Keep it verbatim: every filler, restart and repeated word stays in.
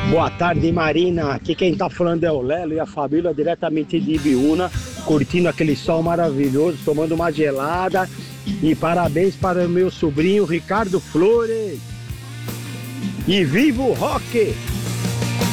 Boa tarde, Marina. Aqui quem tá falando é o Lelo e a família diretamente de Ibiúna, curtindo aquele sol maravilhoso, tomando uma gelada. E parabéns para o meu sobrinho Ricardo Flores. E viva o rock!